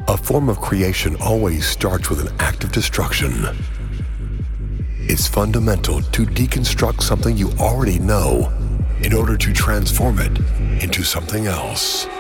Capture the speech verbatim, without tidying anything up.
A form of creation always starts with an act of destruction. It's fundamental to deconstruct something you already know in order to transform it into something else.